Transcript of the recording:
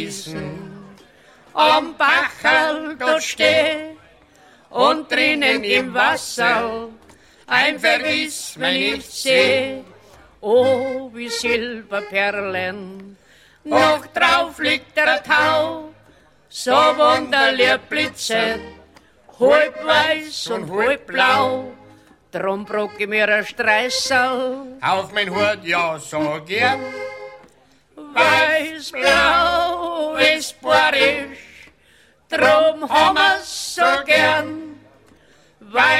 Am Bacherl dort steh und drinnen im Wasser ein Vergiss mir nicht seh. Oh, wie Silberperlen, noch drauf liegt der Tau, so wunderlich blitzet, halb weiß und halb blau. Drum brock ich mir ein Streißel auf mein Hut, ja, so gern. Weiß-blau ist borisch, drum haben wir's so gern.